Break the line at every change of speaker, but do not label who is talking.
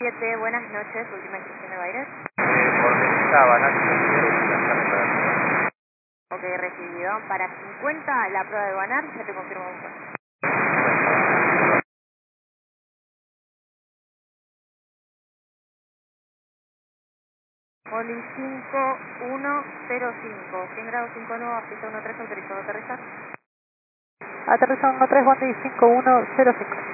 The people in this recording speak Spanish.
7, buenas noches, última instrucción de Baires.
Organiza Banar y la reparación.
Ok, recibido. Para 50 la prueba de Banar, ya te confirmo un poco. Oli 5105, 100 grados 5 nuevo, pista 13, autorizado a aterrizar.
Aterrizando 3, Bondi 5105.